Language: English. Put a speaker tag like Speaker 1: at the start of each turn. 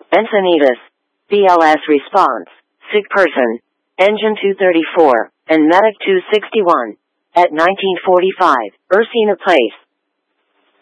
Speaker 1: Encinitas, BLS response, sick person, engine 234, and medic 261. At 1945, Ursina Place,